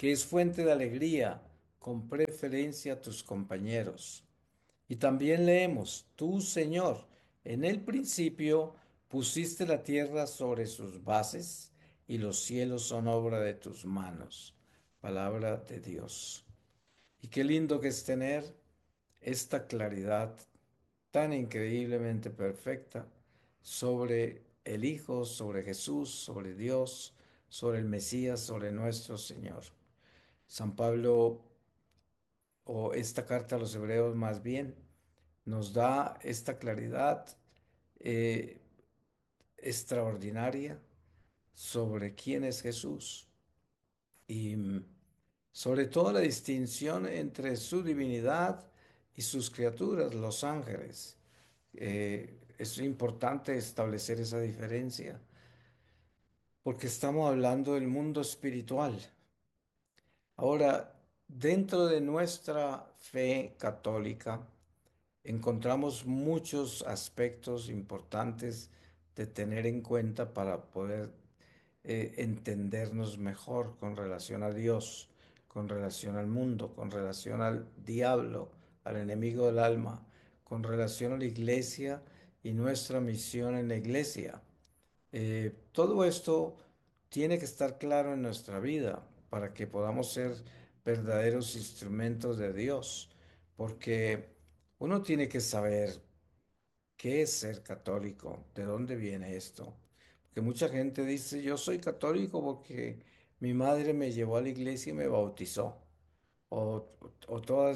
que es fuente de alegría, con preferencia a tus compañeros. Y también leemos, tú, Señor, en el principio pusiste la tierra sobre sus bases y los cielos son obra de tus manos. Palabra de Dios. Y qué lindo que es tener esta claridad tan increíblemente perfecta sobre el Hijo, sobre Jesús, sobre Dios, sobre el Mesías, sobre nuestro Señor. San Pablo, o esta carta a los hebreos más bien, nos da esta claridad eh, extraordinaria sobre quién es Jesús y sobre todo la distinción entre su divinidad y sus criaturas, los ángeles. Es importante establecer esa diferencia porque estamos hablando del mundo espiritual. Ahora, dentro de nuestra fe católica, encontramos muchos aspectos importantes de tener en cuenta para poder entendernos mejor con relación a Dios, con relación al mundo, con relación al diablo, al enemigo del alma, con relación a la iglesia y nuestra misión en la iglesia. Todo esto tiene que estar claro en nuestra vida para que podamos ser verdaderos instrumentos de Dios, porque uno tiene que saber qué es ser católico, de dónde viene esto. Porque mucha gente dice, yo soy católico porque mi madre me llevó a la iglesia y me bautizó o, o todas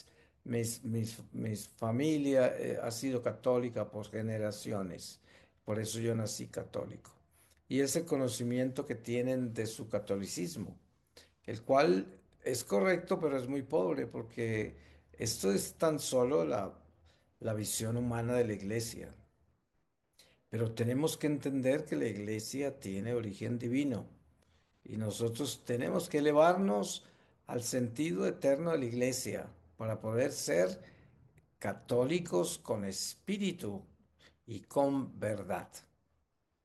mis familia ha sido católica por generaciones, por eso yo nací católico. Y ese conocimiento que tienen de su catolicismo, el cual es correcto, pero es muy pobre, porque esto es tan solo la visión humana de la iglesia. Pero tenemos que entender que la iglesia tiene origen divino. Y nosotros tenemos que elevarnos al sentido eterno de la iglesia para poder ser católicos con espíritu y con verdad.